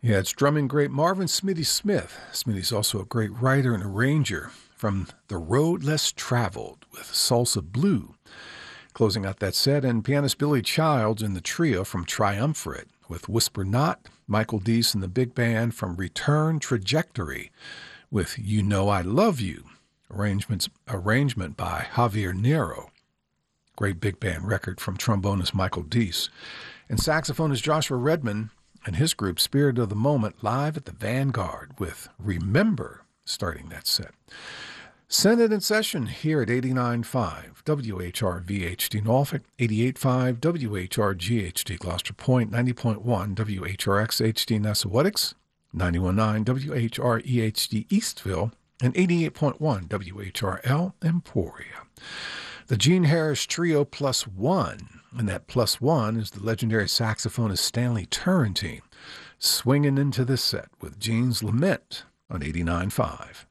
Yeah, it's drumming great Marvin Smitty Smith. Smitty's also a great writer and arranger from The Road Less Traveled with Salsa Blue. Closing out that set, and pianist Billy Childs and the trio from Triumvirate with Whisper Not, Michael Deese and the big band from Return Trajectory with You Know I Love You, arrangement by Javier Nero. Great big band record from trombonist Michael Deese. And saxophonist Joshua Redman and his group Spirit of the Moment live at the Vanguard with Remember starting that set. Senate in session here at 89.5 WHRV-HD Norfolk, 88.5 WHRG-HD Gloucester Point, 90.1 WHRX-HD Nessawetics, 91.9 WHRE-HD Eastville, and 88.1 WHRL Emporia. The Gene Harris Trio plus one, and that plus one is the legendary saxophonist Stanley Turrentine, swinging into this set with Gene's Lament on 89.5.